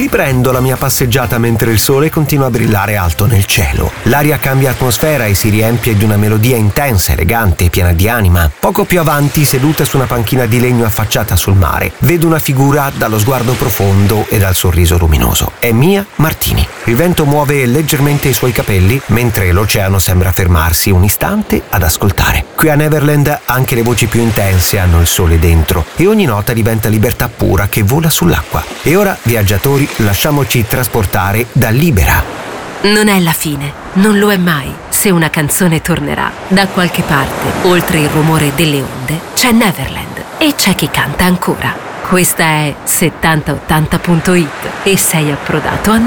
Riprendo la mia passeggiata mentre il sole continua a brillare alto nel cielo. L'aria cambia atmosfera e si riempie di una melodia intensa, elegante e piena di anima. Poco più avanti, seduta su una panchina di legno affacciata sul mare, vedo una figura dallo sguardo profondo e dal sorriso luminoso. È Mia Martini. Il vento muove leggermente i suoi capelli, mentre l'oceano sembra fermarsi un istante ad ascoltare. Qui a Neverland anche le voci più intense hanno il sole dentro e ogni nota diventa libertà pura che vola sull'acqua. E ora, viaggiatori, lasciamoci trasportare da Libera. Non è la fine, non lo è mai. Se una canzone tornerà da qualche parte, oltre il rumore delle onde, c'è Neverland e c'è chi canta ancora. Questa è 7080.it e sei approdato a